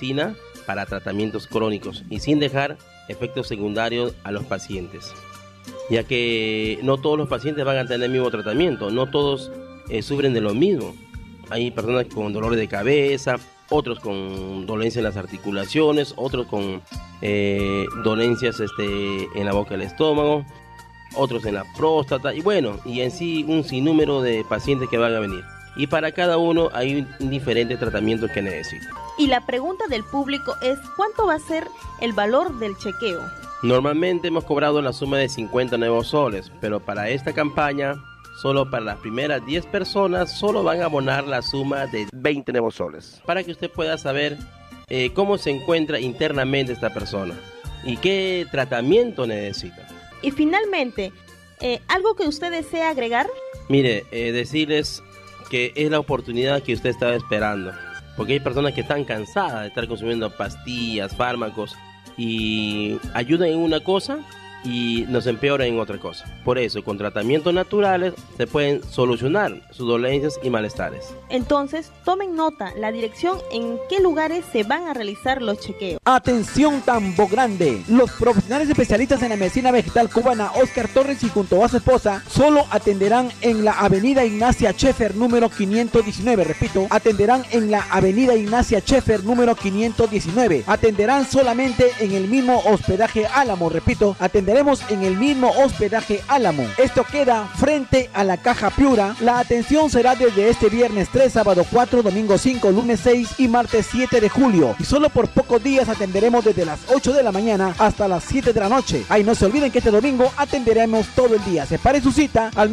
medicina para tratamientos crónicos y sin dejar efectos secundarios a los pacientes, ya que no todos los pacientes van a tener el mismo tratamiento, no todos sufren de lo mismo. Hay personas con dolores de cabeza, otros con dolencias en las articulaciones, otros con dolencias en la boca del estómago, otros en la próstata, y bueno, y en sí un sinnúmero de pacientes que van a venir. Y para cada uno hay un diferente tratamiento que necesita. Y la pregunta del público es, ¿cuánto va a ser el valor del chequeo? Normalmente hemos cobrado la suma de 50 nuevos soles, pero para esta campaña, solo para las primeras 10 personas, solo van a abonar la suma de 20 nuevos soles, para que usted pueda saber cómo se encuentra internamente esta persona y qué tratamiento necesita. Y finalmente, ¿algo que usted desea agregar? Mire, decirles que es la oportunidad que usted estaba esperando, porque hay personas que están cansadas de estar consumiendo pastillas, fármacos, y ayudan en una cosa y nos empeoran en otra cosa. Por eso, con tratamientos naturales se pueden solucionar sus dolencias y malestares. Entonces, tomen nota, la dirección en qué lugares se van a realizar los chequeos. Atención Tambo Grande, los profesionales especialistas en la medicina vegetal cubana Oscar Torres y junto a su esposa solo atenderán en la avenida Ignacia Schaeffer número 519, repito, atenderán en la avenida Ignacia Schaeffer número 519, atenderán solamente en el mismo hospedaje Álamo, repito, atenderemos en el mismo hospedaje Álamo. Esto queda frente a la Caja Piura. La atención será desde este viernes 3, sábado 4, domingo 5, lunes 6 y martes 7 de julio. Y solo por pocos días atenderemos desde las 8 de la mañana hasta las 7 de la noche. Ay, no se olviden que este domingo atenderemos todo el día. Separe su cita al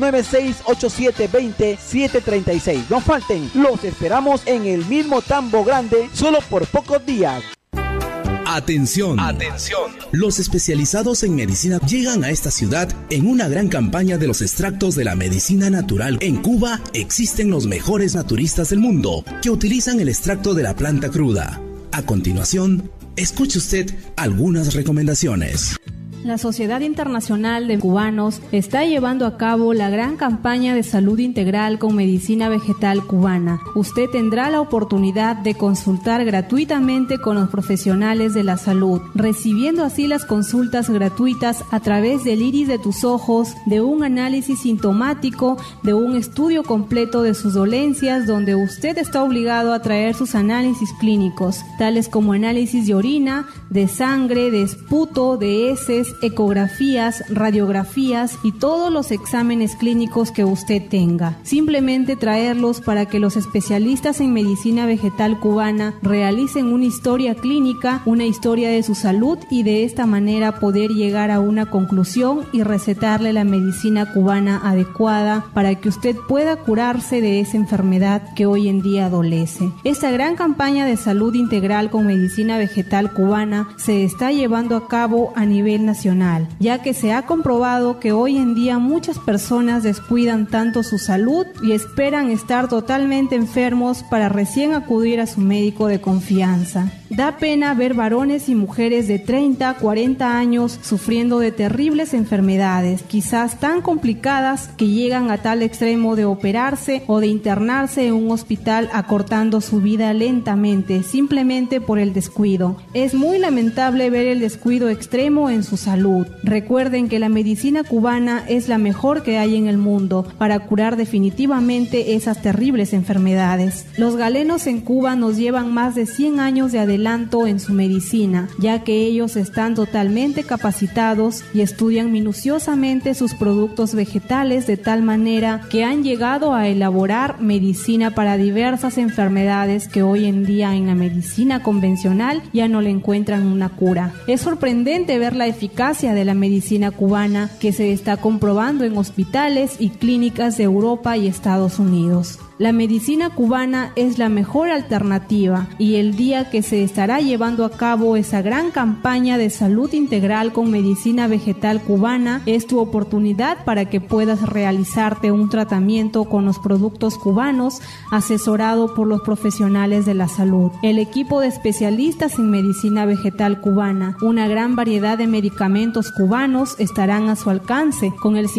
968720-736. No falten, los esperamos en el mismo Tambo Grande, solo por pocos días. Atención. Los especializados en medicina llegan a esta ciudad en una gran campaña de los extractos de la medicina natural. En Cuba existen los mejores naturistas del mundo que utilizan el extracto de la planta cruda. A continuación, escuche usted algunas recomendaciones. La Sociedad Internacional de Cubanos está llevando a cabo la gran campaña de salud integral con medicina vegetal cubana. Usted tendrá la oportunidad de consultar gratuitamente con los profesionales de la salud, recibiendo así las consultas gratuitas a través del iris de tus ojos, de un análisis sintomático, de un estudio completo de sus dolencias, donde usted está obligado a traer sus análisis clínicos, tales como análisis de orina, de sangre, de esputo, de heces, ecografías, radiografías y todos los exámenes clínicos que usted tenga. Simplemente traerlos para que los especialistas en medicina vegetal cubana realicen una historia clínica, una historia de su salud y de esta manera poder llegar a una conclusión y recetarle la medicina cubana adecuada para que usted pueda curarse de esa enfermedad que hoy en día adolece. Esta gran campaña de salud integral con medicina vegetal cubana se está llevando a cabo a nivel nacional, ya que se ha comprobado que hoy en día muchas personas descuidan tanto su salud y esperan estar totalmente enfermos para recién acudir a su médico de confianza. Da pena ver varones y mujeres de 30, 40 años sufriendo de terribles enfermedades, quizás tan complicadas que llegan a tal extremo de operarse o de internarse en un hospital acortando su vida lentamente, simplemente por el descuido. Es muy lamentable ver el descuido extremo en su salud. Recuerden que la medicina cubana es la mejor que hay en el mundo para curar definitivamente esas terribles enfermedades. Los galenos en Cuba nos llevan más de 100 años de adelanto en su medicina, ya que ellos están totalmente capacitados y estudian minuciosamente sus productos vegetales de tal manera que han llegado a elaborar medicina para diversas enfermedades que hoy en día en la medicina convencional ya no le encuentran una cura. Es sorprendente ver la eficacia de la medicina cubana que se está comprobando en hospitales y clínicas de Europa y Estados Unidos. La medicina cubana es la mejor alternativa y el día que se estará llevando a cabo esa gran campaña de salud integral con medicina vegetal cubana es tu oportunidad para que puedas realizarte un tratamiento con los productos cubanos asesorado por los profesionales de la salud. El equipo de especialistas en medicina vegetal cubana, una gran variedad de medicamentos medicamentos cubanos estarán a su alcance, con el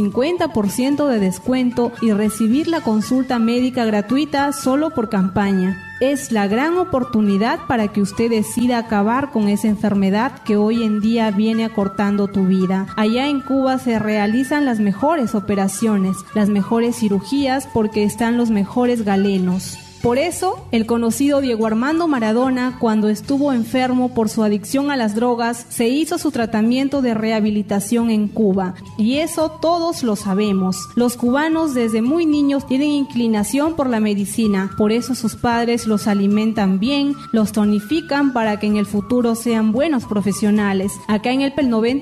50% de descuento y recibir la consulta médica gratuita solo por campaña. Es la gran oportunidad para que usted decida acabar con esa enfermedad que hoy en día viene acortando tu vida. Allá en Cuba se realizan las mejores operaciones, las mejores cirugías, porque están los mejores galenos. Por eso, el conocido Diego Armando Maradona, cuando estuvo enfermo por su adicción a las drogas, se hizo su tratamiento de rehabilitación en Cuba. Y eso todos lo sabemos. Los cubanos desde muy niños tienen inclinación por la medicina. Por eso sus padres los alimentan bien, los tonifican para que en el futuro sean buenos profesionales. Acá en el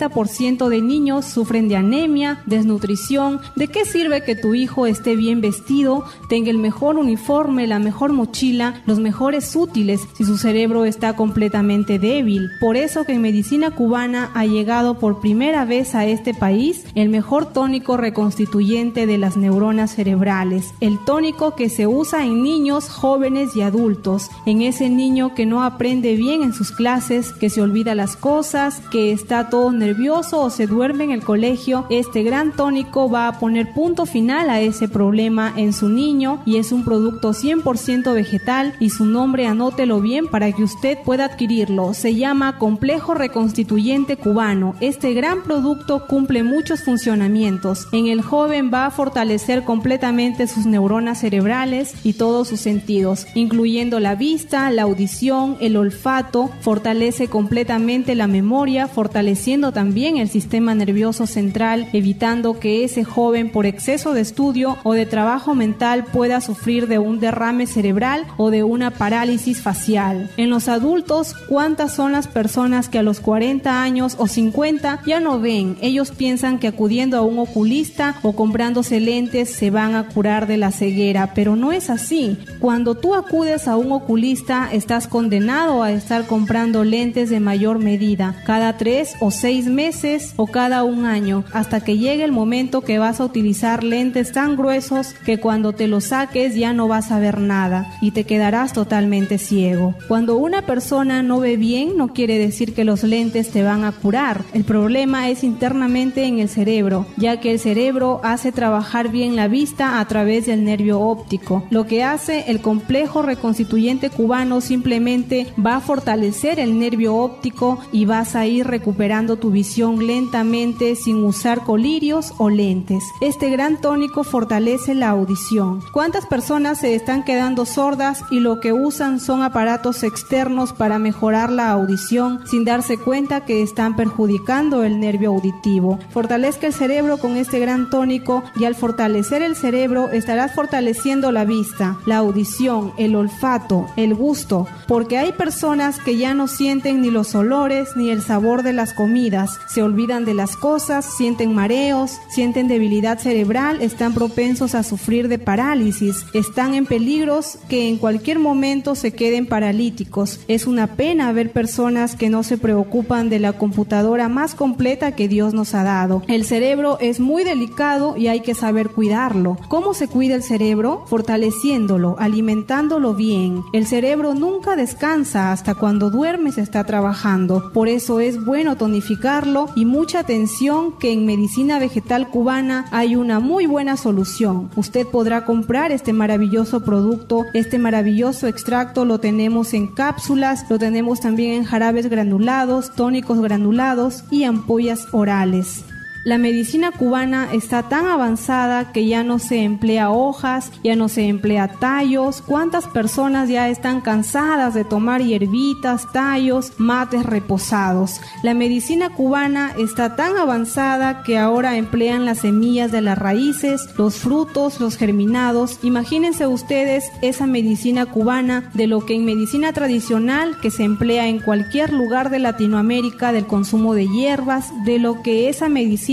90% de niños sufren de anemia, desnutrición. ¿De qué sirve que tu hijo esté bien vestido, tenga el mejor uniforme, la mejor mochila, los mejores útiles, si su cerebro está completamente débil? Por eso que en medicina cubana ha llegado por primera vez a este país el mejor tónico reconstituyente de las neuronas cerebrales, el tónico que se usa en niños, jóvenes y adultos, en ese niño que no aprende bien en sus clases, que se olvida las cosas, que está todo nervioso o se duerme en el colegio. Este gran tónico va a poner punto final a ese problema en su niño, y es un producto 100% vegetal, y su nombre anótelo bien para que usted pueda adquirirlo. Se llama Complejo Reconstituyente Cubano. Este gran producto cumple muchos funcionamientos. En el joven va a fortalecer completamente sus neuronas cerebrales y todos sus sentidos, incluyendo la vista, la audición, el olfato. Fortalece completamente la memoria, fortaleciendo también el sistema nervioso central, evitando que ese joven, por exceso de estudio o de trabajo mental, pueda sufrir de un derrame cerebral o de una parálisis facial. En los adultos, ¿cuántas son las personas que a los 40 años o 50 ya no ven? Ellos piensan que acudiendo a un oculista o comprándose lentes se van a curar de la ceguera, pero no es así. Cuando tú acudes a un oculista, estás condenado a estar comprando lentes de mayor medida, cada 3 o 6 meses o cada 1 año, hasta que llegue el momento que vas a utilizar lentes tan gruesos que cuando te los saques ya no vas a ver nada y te quedarás totalmente ciego. Cuando una persona no ve bien, no quiere decir que los lentes te van a curar. El problema es internamente en el cerebro, ya que el cerebro hace trabajar bien la vista a través del nervio óptico. Lo que hace el complejo reconstituyente cubano simplemente va a fortalecer el nervio óptico y vas a ir recuperando tu visión lentamente sin usar colirios o lentes. Este gran tónico fortalece la audición. ¿Cuántas personas se están quedando sordas y lo que usan son aparatos externos para mejorar la audición sin darse cuenta que están perjudicando el nervio auditivo? Fortalezca el cerebro con este gran tónico, y al fortalecer el cerebro estarás fortaleciendo la vista, la audición, el olfato, el gusto, porque hay personas que ya no sienten ni los olores ni el sabor de las comidas, se olvidan de las cosas, sienten mareos, sienten debilidad cerebral, están propensos a sufrir de parálisis, están en peligros que en cualquier momento se queden paralíticos. Es una pena ver personas que no se preocupan de la computadora más completa que Dios nos ha dado. El cerebro es muy delicado y hay que saber cuidarlo. ¿Cómo se cuida el cerebro? Fortaleciéndolo, alimentándolo bien. El cerebro nunca descansa, hasta cuando duerme se está trabajando. Por eso es bueno tonificarlo, y mucha atención que en medicina vegetal cubana hay una muy buena solución. Usted podrá comprar este maravilloso producto, este maravilloso extracto. Lo tenemos en cápsulas, lo tenemos también en jarabes granulados, tónicos granulados y ampollas orales. La medicina cubana está tan avanzada que ya no se emplea hojas, ya no se emplea tallos. ¿Cuántas personas ya están cansadas de tomar hierbitas, tallos, mates reposados? La medicina cubana está tan avanzada que ahora emplean las semillas de las raíces, los frutos, los germinados. Imagínense ustedes esa medicina cubana de lo que en medicina tradicional, que se emplea en cualquier lugar de Latinoamérica, del consumo de hierbas, de lo que esa medicina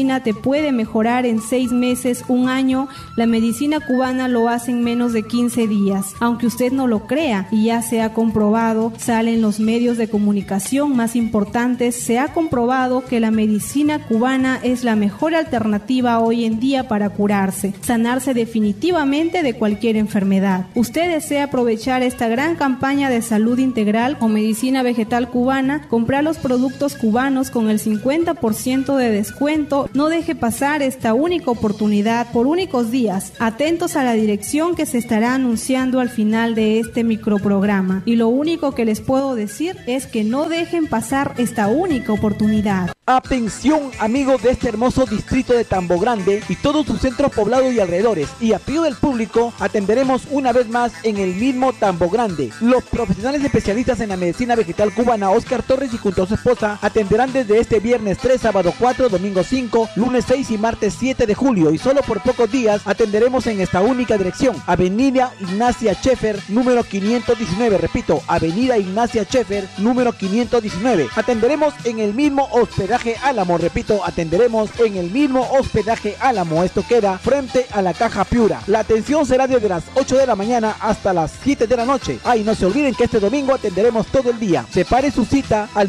medicina te puede mejorar en 6 meses, 1 año. La medicina cubana lo hace en menos de 15 días. Aunque usted no lo crea, y ya se ha comprobado, salen los medios de comunicación más importantes, se ha comprobado que la medicina cubana es la mejor alternativa hoy en día para curarse, sanarse definitivamente de cualquier enfermedad. Usted desea aprovechar esta gran campaña de salud integral con medicina vegetal cubana, comprar los productos cubanos con el 50% de descuento. No deje pasar esta única oportunidad por únicos días. Atentos a la dirección que se estará anunciando al final de este microprograma. Y lo único que les puedo decir es que no dejen pasar esta única oportunidad. Atención, amigos de este hermoso distrito de Tambo Grande y todos sus centros poblados y alrededores, y a pedido del público atenderemos una vez más en el mismo Tambo Grande. Los profesionales especialistas en la medicina vegetal cubana Oscar Torres y junto a su esposa atenderán desde este viernes 3, sábado 4, domingo 5, lunes 6 y martes 7 de julio, y solo por pocos días atenderemos en esta única dirección: Avenida Ignacia Schaeffer, número 519, repito, Avenida Ignacia Schaeffer, número 519. Atenderemos en el mismo hospedaje Álamo, repito, atenderemos en el mismo hospedaje Álamo. Esto queda frente a la Caja Piura. La atención será desde las 8 de la mañana hasta las 7 de la noche. No se olviden que este domingo atenderemos todo el día. Separe su cita al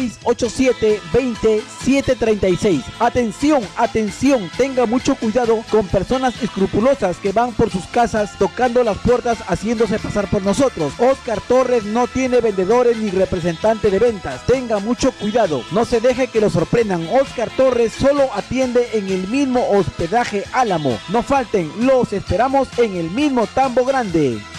9687-20736. Atención, atención, tenga mucho cuidado con personas escrupulosas que van por sus casas tocando las puertas haciéndose pasar por nosotros. Oscar Torres no tiene vendedores ni representante de ventas. Tenga mucho cuidado, no se deje que lo sorprendan. Oscar Torres solo atiende en el mismo hospedaje Álamo. No falten, los esperamos en el mismo Tambo Grande.